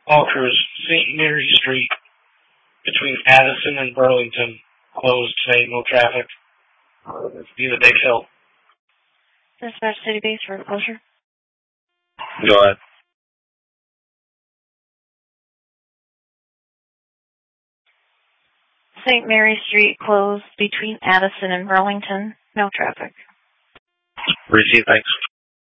All crews, St. Mary Street between Addison and Burlington closed today, no traffic. Be the big hill. Dispatch City Base for closure. Go ahead. St. Mary Street closed between Addison and Burlington, no traffic. Receive, thanks.